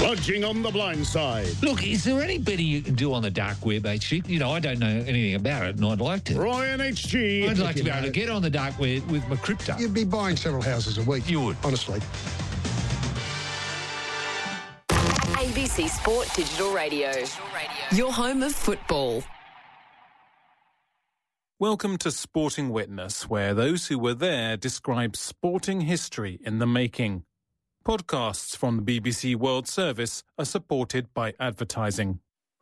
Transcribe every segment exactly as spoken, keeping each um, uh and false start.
Lodging on the blind side. Look, is there any betting you can do on the dark web, H G? You know, I don't know anything about it, and I'd like to. Roy and H G. I'd like to be able to get on the dark web with my crypto. You'd be buying several houses a week. You would. Honestly. A B C Sport Digital Radio. Your home of football. Welcome to Sporting Witness, where those who were there describe sporting history in the making. Podcasts from the B B C World Service are supported by advertising.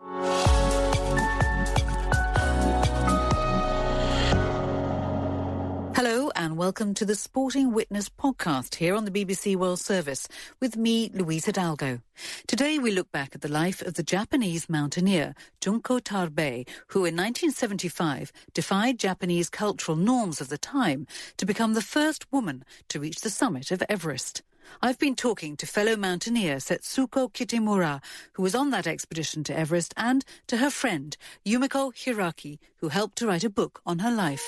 Hello and welcome to the Sporting Witness podcast here on the B B C World Service with me, Louise Hidalgo. Today we look back at the life of the Japanese mountaineer Junko Tabei, who in nineteen seventy-five defied Japanese cultural norms of the time to become the first woman to reach the summit of Everest. I've been talking to fellow mountaineer Setsuko Kitamura, who was on that expedition to Everest, and to her friend Yumiko Hiraki, who helped to write a book on her life.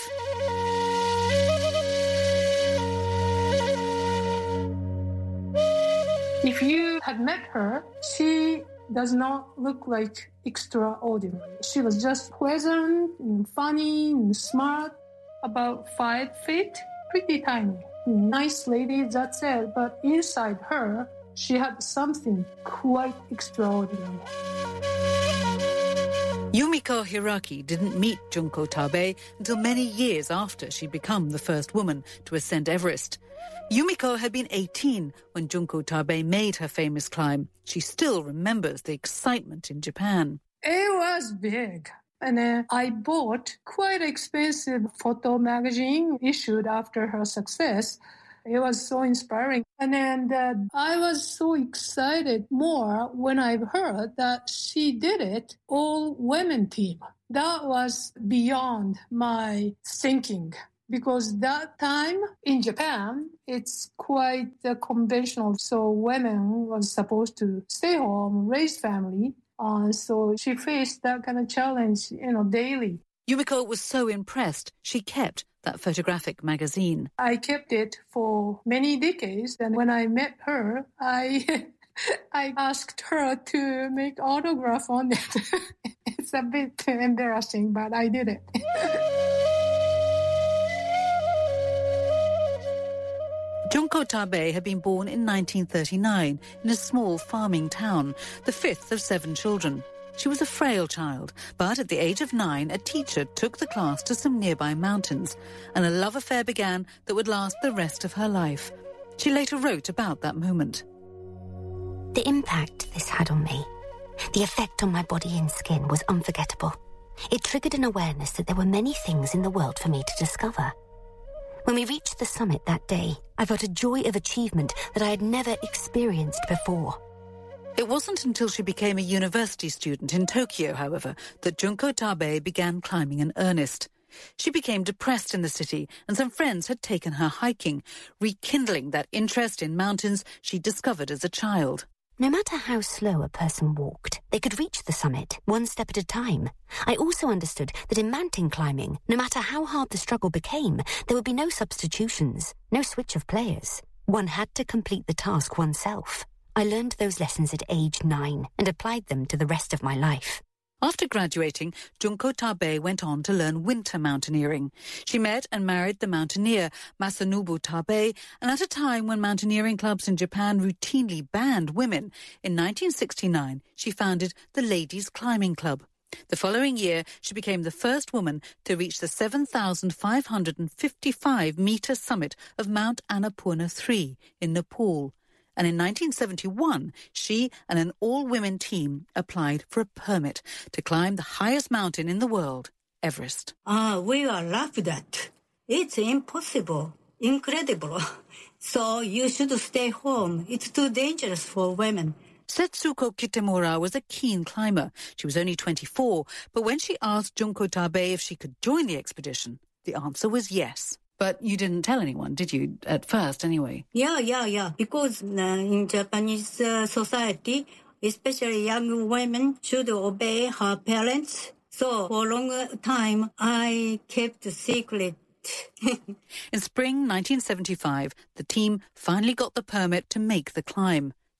If you had met her, she does not look like extraordinary. She was just pleasant and funny and smart, about five feet, pretty tiny. Nice lady, that's it. But inside her, she had something quite extraordinary. Yumiko Hiraki didn't meet Junko Tabei until many years after she'd become the first woman to ascend Everest. Yumiko had been eighteen when Junko Tabei made her famous climb. She still remembers the excitement in Japan. It was big. And then I bought quite expensive photo magazine issued after her success. It was so inspiring. And then uh, I was so excited more when I heard that she did it all women team. That was beyond my thinking. Because that time in Japan, it's quite uh, conventional. So women was supposed to stay home, raise family. Uh, so she faced that kind of challenge, you know, daily. Yumiko was so impressed, she kept that photographic magazine. I kept it for many decades. And when I met her, I I asked her to make autograph on it. It's a bit embarrassing, but I did it. Junko Tabei had been born in nineteen thirty-nine in a small farming town, the fifth of seven children. She was a frail child, but at the age of nine, a teacher took the class to some nearby mountains, and a love affair began that would last the rest of her life. She later wrote about that moment. The impact this had on me, the effect on my body and skin was unforgettable. It triggered an awareness that there were many things in the world for me to discover. When we reached the summit that day, I felt a joy of achievement that I had never experienced before. It wasn't until she became a university student in Tokyo, however, that Junko Tabei began climbing in earnest. She became depressed in the city, and some friends had taken her hiking, rekindling that interest in mountains she discovered as a child. No matter how slow a person walked, they could reach the summit, one step at a time. I also understood that in mountain climbing, no matter how hard the struggle became, there would be no substitutions, no switch of players. One had to complete the task oneself. I learned those lessons at age nine and applied them to the rest of my life. After graduating, Junko Tabei went on to learn winter mountaineering. She met and married the mountaineer Masanobu Tabei, and at a time when mountaineering clubs in Japan routinely banned women, in nineteen sixty-nine she founded the Ladies Climbing Club. The following year, she became the first woman to reach the seven thousand five hundred fifty-five metre summit of Mount Annapurna three in Nepal. And in nineteen seventy-one, she and an all-women team applied for a permit to climb the highest mountain in the world, Everest. Ah, we are laughed at. It's impossible, incredible. So you should stay home. It's too dangerous for women. Setsuko Kitamura was a keen climber. She was only twenty-four, but when she asked Junko Tabei if she could join the expedition, the answer was yes. But you didn't tell anyone, did you, at first anyway? Yeah, yeah, yeah. Because uh, in Japanese uh, society, especially young women should obey her parents. So for a long time, I kept a secret. In spring nineteen seventy-five, the team finally got the permit to make the climb.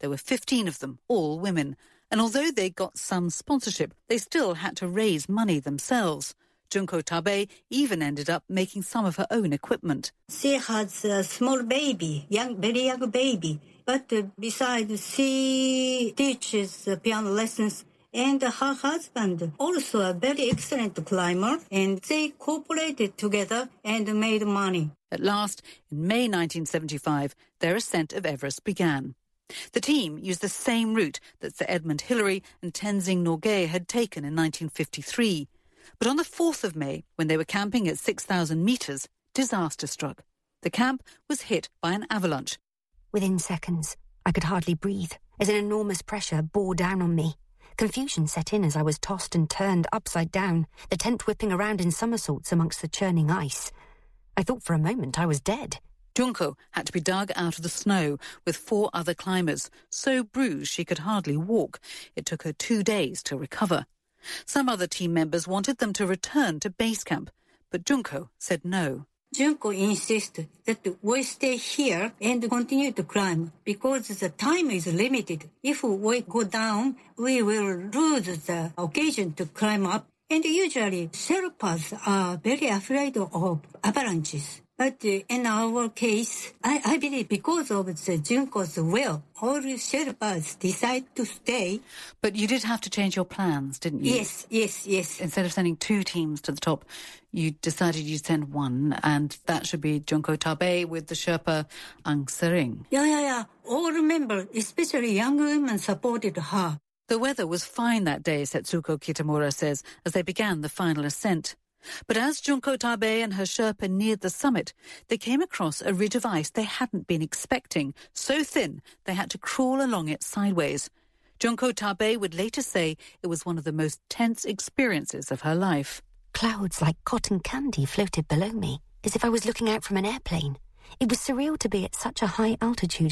There were fifteen of them, all women. And although they got some sponsorship, they still had to raise money themselves. Junko Tabei even ended up making some of her own equipment. She has a small baby, young, very young baby. But uh, besides, she teaches uh, piano lessons. And her husband, also a very excellent climber, and they cooperated together and made money. At last, in May nineteen seventy-five, their ascent of Everest began. The team used the same route that Sir Edmund Hillary and Tenzing Norgay had taken in nineteen fifty-three. But on the fourth of May, when they were camping at six thousand metres, disaster struck. The camp was hit by an avalanche. Within seconds, I could hardly breathe as an enormous pressure bore down on me. Confusion set in as I was tossed and turned upside down, the tent whipping around in somersaults amongst the churning ice. I thought for a moment I was dead. Junko had to be dug out of the snow with four other climbers, so bruised she could hardly walk. It took her two days to recover. Some other team members wanted them to return to base camp, but Junko said no. Junko insisted that we stay here and continue to climb because the time is limited. If we go down, we will lose the occasion to climb up. And usually, Sherpas are very afraid of avalanches. But in our case, I, I believe because of the Junko's will, all Sherpas decide to stay. But you did have to change your plans, didn't you? Yes, yes, yes. Instead of sending two teams to the top, you decided you'd send one, and that should be Junko Tabei with the Sherpa Aung Sering. Yeah, yeah, yeah. All members, especially young women, supported her. The weather was fine that day, Setsuko Kitamura says, as they began the final ascent. But as Junko Tabei and her Sherpa neared the summit, they came across a ridge of ice they hadn't been expecting, so thin they had to crawl along it sideways. Junko Tabei would later say it was one of the most tense experiences of her life. Clouds like cotton candy floated below me, as if I was looking out from an airplane. It was surreal to be at such a high altitude